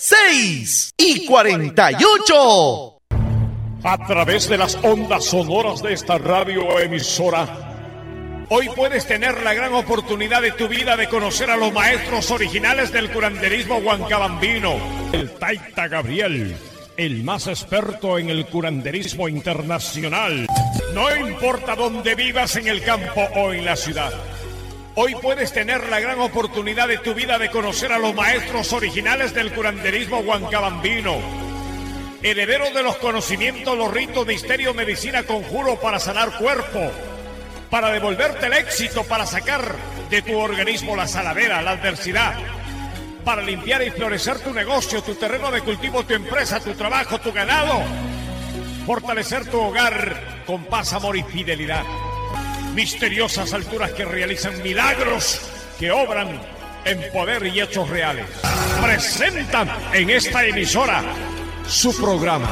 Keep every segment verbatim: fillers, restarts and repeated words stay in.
seis y cuarenta y ocho. A través de las ondas sonoras de esta radioemisora, hoy puedes tener la gran oportunidad de tu vida de conocer a los maestros originales del curanderismo huancabambino. El Taita Gabriel, el más experto en el curanderismo internacional. No importa dónde vivas, en el campo o en la ciudad, hoy puedes tener la gran oportunidad de tu vida de conocer a los maestros originales del curanderismo huancabambino, herederos de los conocimientos, los ritos, misterio, medicina, conjuro para sanar cuerpo, para devolverte el éxito, para sacar de tu organismo la saladera, la adversidad, para limpiar y florecer tu negocio, tu terreno de cultivo, tu empresa, tu trabajo, tu ganado, fortalecer tu hogar con paz, amor y fidelidad. Misteriosas alturas que realizan milagros, que obran en poder y hechos reales. Presentan en esta emisora su programa.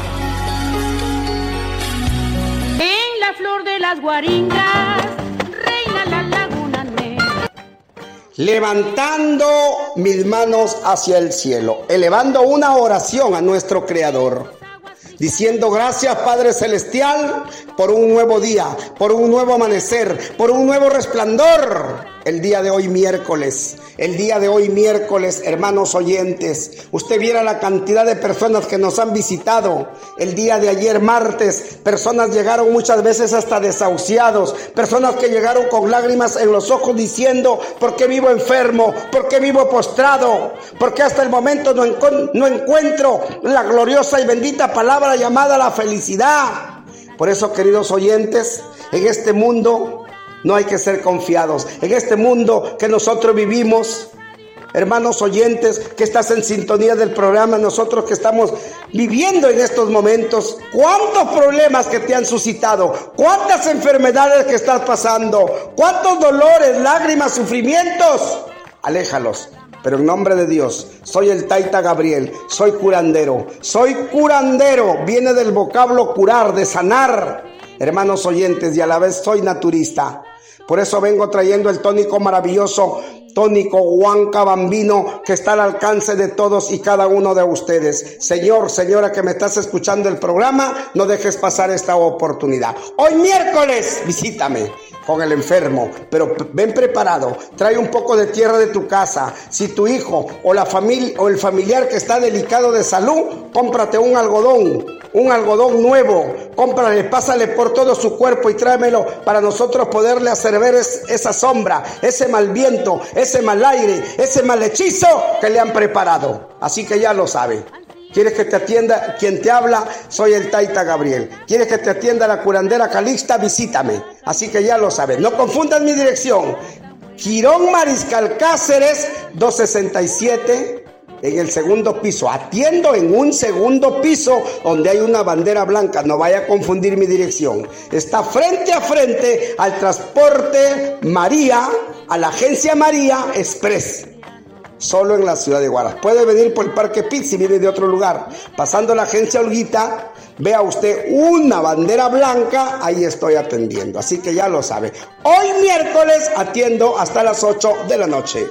En la flor de las guaringas reina la laguna negra. Levantando mis manos hacia el cielo, elevando una oración a nuestro Creador, diciendo gracias Padre Celestial por un nuevo día, por un nuevo amanecer, por un nuevo resplandor. El día de hoy miércoles, el día de hoy miércoles, hermanos oyentes, usted viera la cantidad de personas que nos han visitado. El día de ayer martes, personas llegaron muchas veces hasta desahuciados, personas que llegaron con lágrimas en los ojos diciendo, ¿por qué vivo enfermo? ¿Por qué vivo postrado? ¿Por qué hasta el momento no, encu- no encuentro la gloriosa y bendita palabra llamada la felicidad? Por eso, queridos oyentes, en este mundo no hay que ser confiados. En este mundo que nosotros vivimos, hermanos oyentes, que estás en sintonía del programa, nosotros que estamos viviendo en estos momentos, ¿cuántos problemas que te han suscitado? ¿Cuántas enfermedades que estás pasando? ¿Cuántos dolores, lágrimas, sufrimientos? Aléjalos. Pero en nombre de Dios, soy el Taita Gabriel, soy curandero, soy curandero, viene del vocablo curar, de sanar, hermanos oyentes, y a la vez soy naturista. Por eso vengo trayendo el tónico maravilloso, tónico huancabambino, que está al alcance de todos y cada uno de ustedes. Señor, señora que me estás escuchando el programa, no dejes pasar esta oportunidad. Hoy miércoles, visítame con el enfermo, pero ven preparado, trae un poco de tierra de tu casa. Si tu hijo o la familia o el familiar que está delicado de salud, cómprate un algodón, un algodón nuevo, cómprale, pásale por todo su cuerpo y tráemelo para nosotros poderle hacer ver es, esa sombra, ese mal viento, ese mal aire, ese mal hechizo que le han preparado. Así que ya lo sabe. ¿Quieres que te atienda quien te habla? Soy el Taita Gabriel. ¿Quieres que te atienda la curandera Calixta? Visítame. Así que ya lo sabes. No confundas mi dirección. Girón Mariscal Cáceres, doscientos sesenta y siete, en el segundo piso. Atiendo en un segundo piso donde hay una bandera blanca. No vaya a confundir mi dirección. Está frente a frente al transporte María, a la agencia María Express. Solo en la ciudad de Huaraz. Puede venir por el Parque Pitt si viene de otro lugar. Pasando la agencia Olguita, vea usted una bandera blanca, ahí estoy atendiendo. Así que ya lo sabe. Hoy miércoles atiendo hasta las ocho de la noche.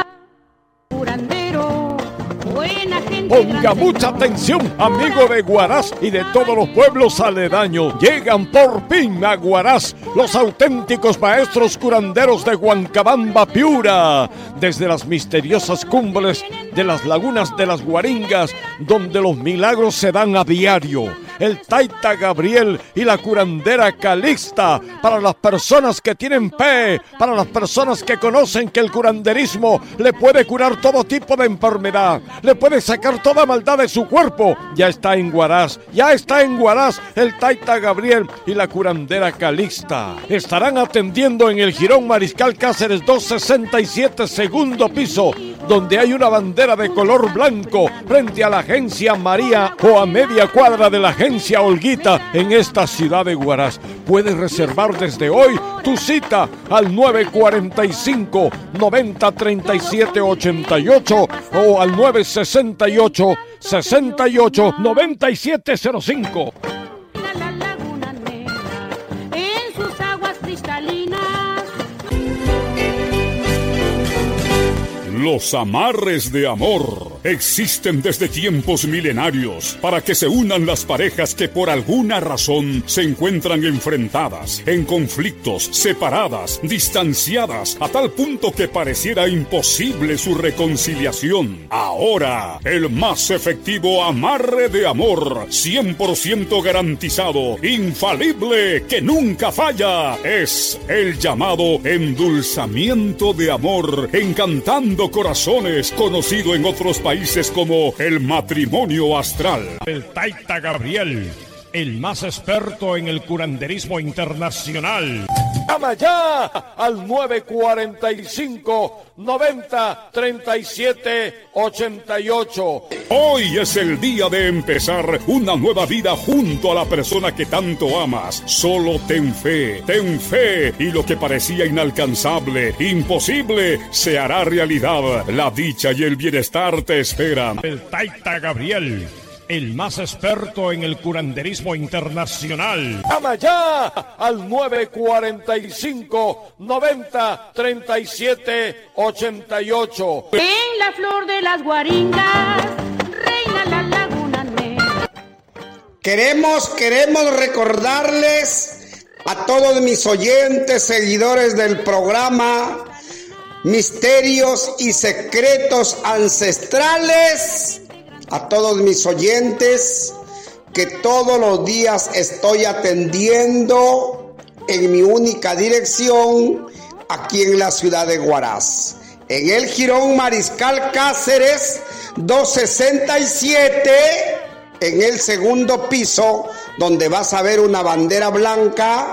Ponga mucha atención, amigo de Huaraz y de todos los pueblos aledaños. Llegan por fin a Huaraz los auténticos maestros curanderos de Huancabamba, Piura, desde las misteriosas cumbres de las lagunas de las Guaringas, donde los milagros se dan a diario. El Taita Gabriel y la curandera Calixta, para las personas que tienen fe, para las personas que conocen que el curanderismo le puede curar todo tipo de enfermedad, le puede sacar toda maldad de su cuerpo. Ya está en Huaraz, ya está en Huaraz el Taita Gabriel y la curandera Calixta. Estarán atendiendo en el Girón Mariscal Cáceres doscientos sesenta y siete, segundo piso, donde hay una bandera de color blanco frente a la agencia María o a media cuadra de la agencia Olguita en esta ciudad de Huaraz. Puedes reservar desde hoy tu cita al nueve cuarenta y cinco, noventa, treinta y siete, ochenta y ocho o al nueve sesenta y ocho, sesenta y ocho, noventa y siete cero cinco. La laguna negra en sus aguas cristalinas. Los amarres de amor existen desde tiempos milenarios para que se unan las parejas que por alguna razón se encuentran enfrentadas, en conflictos, separadas, distanciadas, a tal punto que pareciera imposible su reconciliación. Ahora, el más efectivo amarre de amor, cien por ciento garantizado, infalible, que nunca falla, es el llamado endulzamiento de amor, encantando corazones, conocido en otros países como el matrimonio astral. El Taita Gabriel, el más experto en el curanderismo internacional. Llama ya al nueve cuarenta y cinco, noventa, treinta y siete, ochenta y ocho. Hoy es el día de empezar una nueva vida junto a la persona que tanto amas. Solo ten fe, ten fe, y lo que parecía inalcanzable, imposible, se hará realidad. La dicha y el bienestar te esperan. El Taita Gabriel, el más experto en el curanderismo internacional. Llama ya al nueve cuarenta y cinco, noventa, treinta y siete, ochenta y ocho. En la flor de las guaringas reina la laguna negra. Queremos, queremos recordarles a todos mis oyentes, seguidores del programa Misterios y Secretos Ancestrales, a todos mis oyentes, que todos los días estoy atendiendo en mi única dirección aquí en la ciudad de Huaraz, en el Jirón Mariscal Cáceres doscientos sesenta y siete, en el segundo piso, donde vas a ver una bandera blanca.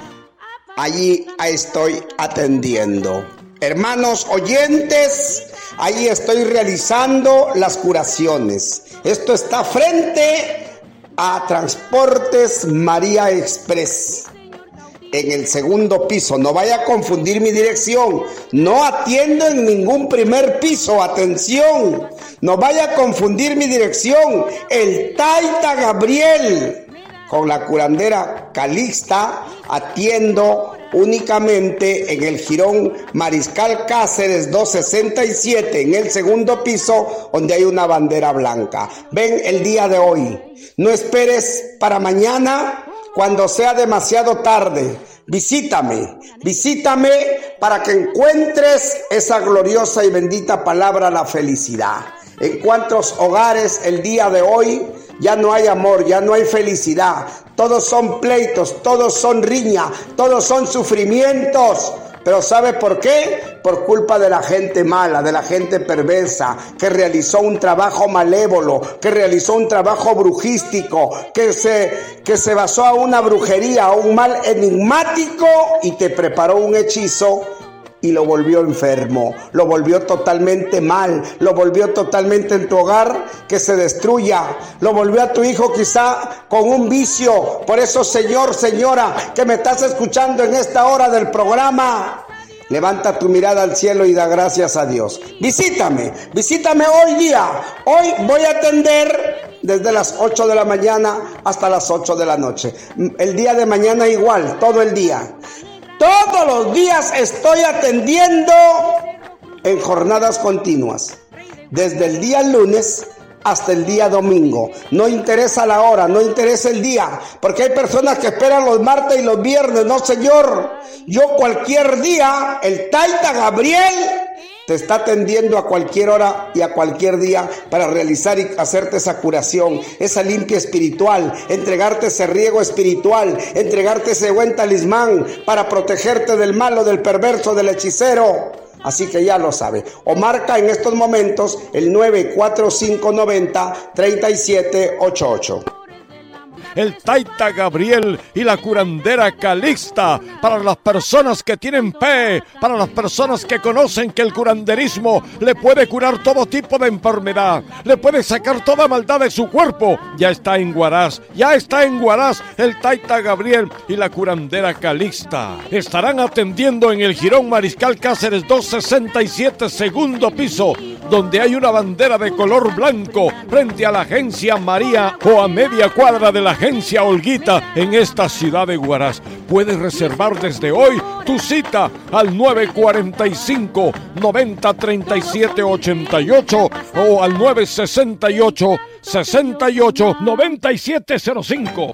Allí estoy atendiendo. Hermanos oyentes, ahí estoy realizando las curaciones. Esto está frente a Transportes María Express, en el segundo piso. No vaya a confundir mi dirección. No atiendo en ningún primer piso. Atención, no vaya a confundir mi dirección. El Taita Gabriel con la curandera Calixta atiendo únicamente en el Jirón Mariscal Cáceres doscientos sesenta y siete, en el segundo piso, donde hay una bandera blanca. Ven el día de hoy. No esperes para mañana cuando sea demasiado tarde. Visítame, visítame para que encuentres esa gloriosa y bendita palabra, la felicidad. En cuantos hogares el día de hoy ya no hay amor, ya no hay felicidad. Todos son pleitos, todos son riña, todos son sufrimientos. Pero ¿sabe por qué? Por culpa de la gente mala, de la gente perversa, que realizó un trabajo malévolo, que realizó un trabajo brujístico, que se, que se basó a una brujería, a un mal enigmático, y te preparó un hechizo y lo volvió enfermo, lo volvió totalmente mal, lo volvió totalmente en tu hogar que se destruya, lo volvió a tu hijo quizá con un vicio. Por eso, señor, señora, que me estás escuchando en esta hora del programa, levanta tu mirada al cielo y da gracias a Dios. Visítame, visítame hoy día. Hoy voy a atender desde las ocho de la mañana hasta las ocho de la noche. El día de mañana igual, todo el día. Todos los días estoy atendiendo en jornadas continuas, desde el día lunes hasta el día domingo. No interesa la hora, no interesa el día, porque hay personas que esperan los martes y los viernes. No, señor, yo cualquier día, el Taita Gabriel te está atendiendo a cualquier hora y a cualquier día para realizar y hacerte esa curación, esa limpia espiritual, entregarte ese riego espiritual, entregarte ese buen talismán para protegerte del malo, del perverso, del hechicero. Así que ya lo sabe. O marca en estos momentos el nueve cuatro cinco, noventa, treinta y siete, ochenta y ocho. El Taita Gabriel y la curandera Calixta, para las personas que tienen fe, para las personas que conocen que el curanderismo le puede curar todo tipo de enfermedad, le puede sacar toda maldad de su cuerpo. Ya está en Huaraz, ya está en Huaraz el Taita Gabriel y la curandera Calixta. Estarán atendiendo en el Jirón Mariscal Cáceres doscientos sesenta y siete, segundo piso, donde hay una bandera de color blanco, frente a la agencia María o a media cuadra de la agencia Olguita en esta ciudad de Huaraz. Puedes reservar desde hoy tu cita al nueve cuatro cinco, noventa, treinta y siete, ochenta y ocho o al nueve sesenta y ocho, sesenta y ocho, noventa y siete cero cinco.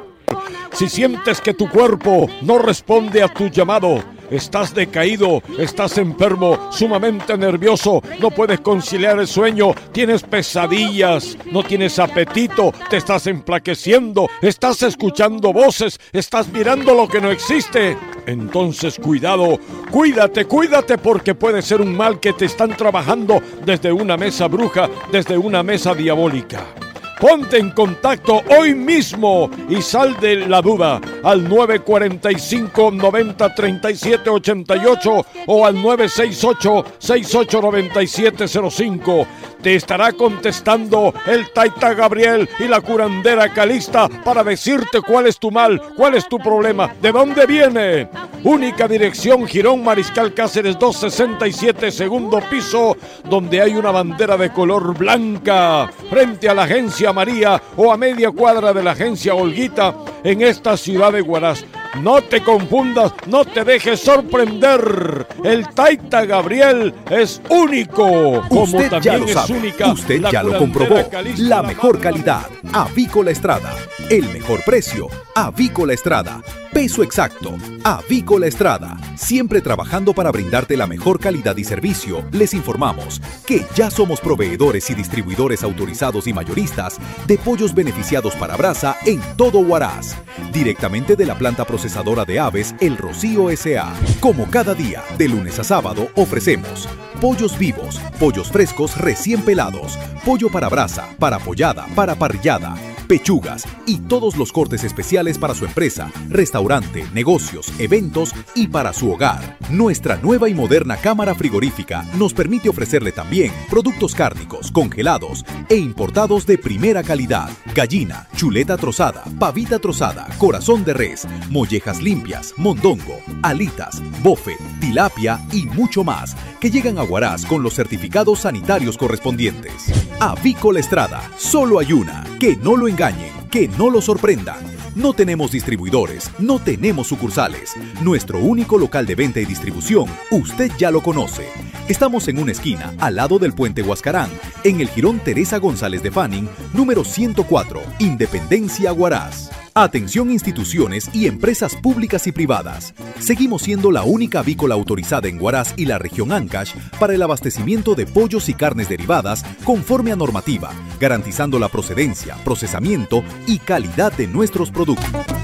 Si sientes que tu cuerpo no responde a tu llamado, estás decaído, estás enfermo, sumamente nervioso, no puedes conciliar el sueño, tienes pesadillas, no tienes apetito, te estás enflaqueciendo, estás escuchando voces, estás mirando lo que no existe. Entonces cuidado, cuídate, cuídate porque puede ser un mal que te están trabajando desde una mesa bruja, desde una mesa diabólica. Ponte en contacto hoy mismo y sal de la duda al nueve cuatro cinco, noventa, treinta y siete, ochenta y ocho o al nueve seis ocho, seis ocho nueve siete cero cinco. Te estará contestando el Taita Gabriel y la curandera Calista para decirte cuál es tu mal, cuál es tu problema, de dónde viene. Única dirección, Jirón Mariscal Cáceres doscientos sesenta y siete, segundo piso, donde hay una bandera de color blanca, frente a la agencia María o a media cuadra de la agencia Olguita en esta ciudad de Huaraz. No te confundas, no te dejes sorprender. El Taita Gabriel es único, como usted también ya lo es sabe. única. Usted la ya lo curandera comprobó. Calista, La la mejor Bárbara. calidad, Avícola Estrada. El mejor precio, Avícola Estrada. Peso exacto, Avícola Estrada. Siempre trabajando para brindarte la mejor calidad y servicio, les informamos que ya somos proveedores y distribuidores autorizados y mayoristas de pollos beneficiados para brasa en todo Huaraz. Directamente de la planta procesadora de aves El Rocío S A Como cada día, de lunes a sábado, ofrecemos pollos vivos, pollos frescos recién pelados, pollo para brasa, para pollada, para parrillada, pechugas y todos los cortes especiales para su empresa, restaurante, negocios, eventos y para su hogar. Nuestra nueva y moderna cámara frigorífica nos permite ofrecerle también productos cárnicos, congelados e importados de primera calidad. Gallina, chuleta trozada, pavita trozada, corazón de res, mollejas limpias, mondongo, alitas, bofe, tilapia y mucho más que llegan a Huaraz con los certificados sanitarios correspondientes. Avícola Estrada, solo hay una. Que no lo engañen, que no lo sorprendan. No tenemos distribuidores, no tenemos sucursales. Nuestro único local de venta y distribución, usted ya lo conoce. Estamos en una esquina, al lado del puente Huascarán, en el jirón Teresa González de Fanning, número ciento cuatro, Independencia, Huaraz. Atención instituciones y empresas públicas y privadas. Seguimos siendo la única avícola autorizada en Huaraz y la región Ancash para el abastecimiento de pollos y carnes derivadas conforme a normativa, garantizando la procedencia, procesamiento y calidad de nuestros productos.